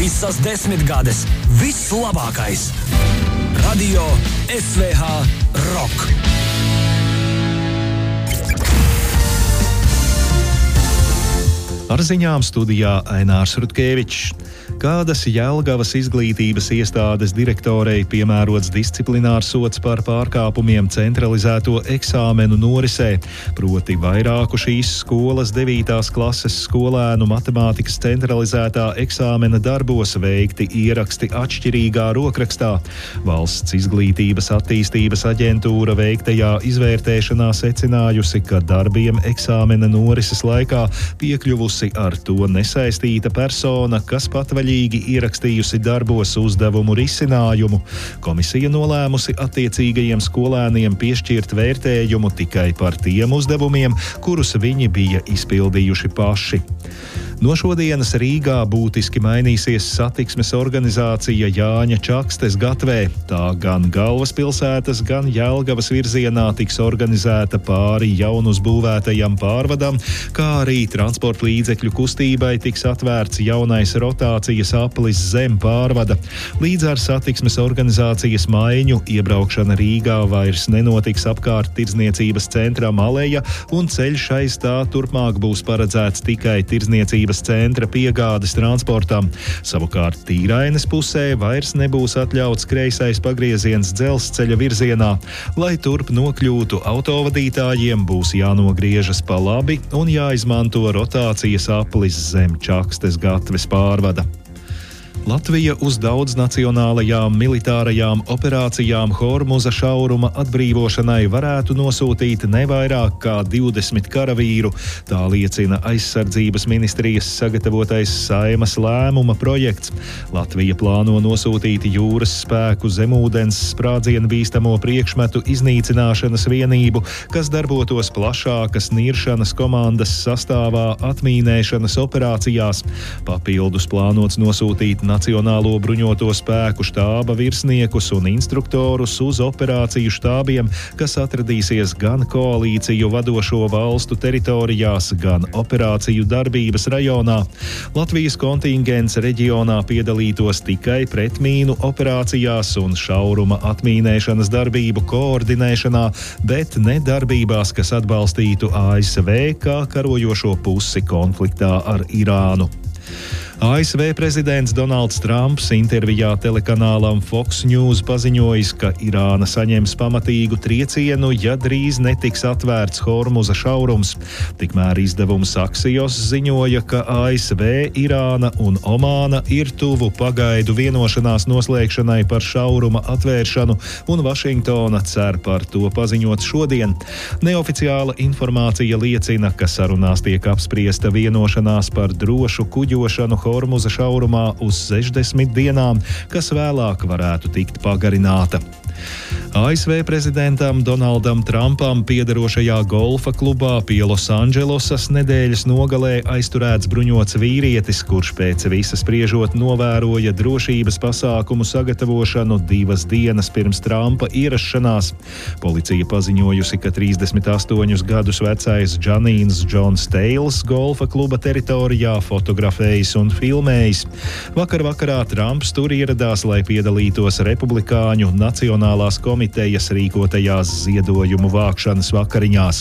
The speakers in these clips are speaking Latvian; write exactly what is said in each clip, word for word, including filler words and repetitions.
Visas desmitgades viss labākais. Radio S V H Rock. Ar ziņām studijā Ainārs Rutkevičs. Kādas Jelgavas izglītības iestādes direktorei piemērots disciplinārs sods par pārkāpumiem centralizēto eksāmenu norisē, proti vairāku šīs skolas devītās klases skolēnu matemātikas centralizētā eksāmena darbos veikti ieraksti atšķirīgā rokrakstā. Valsts izglītības attīstības aģentūra veiktajā izvērtēšanā secinājusi, ka darbiem eksāmena norises laikā piekļuvusi ar to nesaistīta persona, kas patvaļīgi ierakstījusi darbos uzdevumu risinājumu. Komisija nolēmusi attiecīgajiem skolēniem piešķirt vērtējumu tikai par tiem uzdevumiem, kurus viņi bija izpildījuši paši. No šodienas Rīgā būtiski mainīsies satiksmes organizācija Jāņa Čakstes gatvē. Tā gan galvaspilsētas, gan Jelgavas virzienā tiks organizēta pāri jaunuzbūvētajam pārvadam, kā arī transporta līdzekļu kustībai tiks atvērts jaunais rotācijas aplis zem pārvada. Līdz ar satiksmes organizācijas maiņu iebraukšana Rīgā vairs nenotiks apkārt tirdzniecības centram Aleja, un ceļš aiz tā turpmāk būs paredzēts tikai tirdzniecības centra piegādes transportam. Savukārt Tīraines pusē vairs nebūs atļauts kreisais pagrieziens dzelzceļa virzienā. Lai turp nokļūtu autovadītājiem, būs jānogriežas pa labi un jāizmanto rotācijas aplis zem Čakstes gatves pārvada. Latvija uz daudznacionālajām militārajām operācijām Hormuza šauruma atbrīvošanai varētu nosūtīt ne vairāk kā divdesmit karavīru, tā liecina aizsardzības ministrijas sagatavotais Saimas lēmuma projekts. Latvija plāno nosūtīt jūras spēku zemūdens sprādzienu bīstamo priekšmetu iznīcināšanas vienību, kas darbotos plašākas niršanas komandas sastāvā atmīnēšanas operācijās. Papildus plānots nosūtīt Nacionālo bruņoto spēku štāba virsniekus un instruktorus uz operāciju štābiem, kas atradīsies gan koalīciju vadošo valstu teritorijās, gan operāciju darbības rajonā. Latvijas kontingents reģionā piedalītos tikai pretmīnu operācijās un šauruma atmīnēšanas darbību koordinēšanā, bet ne darbībās, kas atbalstītu A S V kā karojošo pusi konfliktā ar Irānu. A S V prezidents Donalds Trumps intervijā telekanālam Fox News paziņojis, ka Irāna saņems pamatīgu triecienu, ja drīz netiks atvērts Hormuza šaurums. Tikmēr izdevums Axios ziņoja, ka A S V, Irāna un Omāna ir tuvu pagaidu vienošanās noslēgšanai par šauruma atvēršanu, un Vašingtona cer par to paziņot šodien. Neoficiāla informācija liecina, ka sarunās tiek apspriesta vienošanās par drošu kuģošanu Hormuza šaurumā uz sešdesmit dienām, kas vēlāk varētu tikt pagarināta. A S V prezidentam Donaldam Trumpam piederošajā golfa klubā pie Losandželosas nedēļas nogalē aizturēts bruņots vīrietis, kurš pēc visa spriežot novēroja drošības pasākumu sagatavošanu divas dienas pirms Trumpa ierašanās. Policija paziņojusi, ka trīsdesmit astoņus gadus vecais Džanīns Džons Teils golfa kluba teritorijā fotografējis un filmējis. Vakar vakarā Trumps tur ieradās, lai piedalītos republikāņu Nacionālās komitejas rīkotajās ziedojumu vākšanas vakariņās.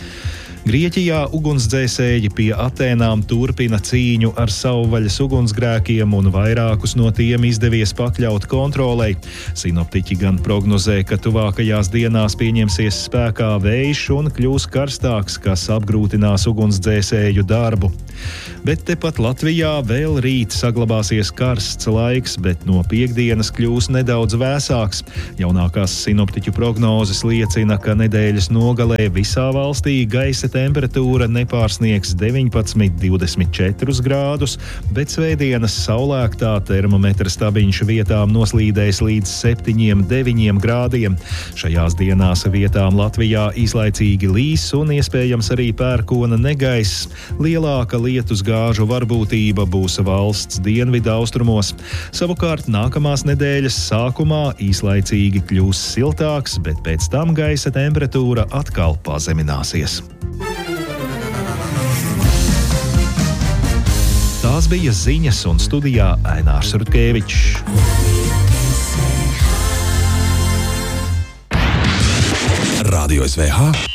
Grieķijā ugunsdzēsēji pie Atēnām turpina cīņu ar savvaļas ugunsgrēkiem, un vairākus no tiem izdevies pakļaut kontrolei. Sinoptiķi gan prognozē, ka tuvākajās dienās pieņemsies spēkā vējš un kļūs karstāks, kas apgrūtinās ugunsdzēsēju darbu. Bet tepat Latvijā vēl rīt saglabāsies karsts laiks, bet no piektdienas kļūs nedaudz vēsāks. Jaunākās sinoptiķu prognozes liecina, ka nedēļas nogalē visā valstī gaisa temperatūra nepārsniegs deviņpadsmit līdz divdesmit četrus grādus, bet svētdienas saulēktā termometra stabiņš vietām noslīdēs līdz septiņiem deviņiem grādiem. Šajās dienās vietām Latvijā īslaicīgi līs un iespējams arī pērkona negaiss. Lielāka lietus gāžu varbūtība būs valsts dienvidu austrumos. Savukārt nākamās nedēļas sākumā īslaicīgi kļūs siltāks, bet pēc tam gaisa temperatūra atkal pazemināsies. Tās bija ziņas, un studijā Ainārs Rutkevičs. Radio S V H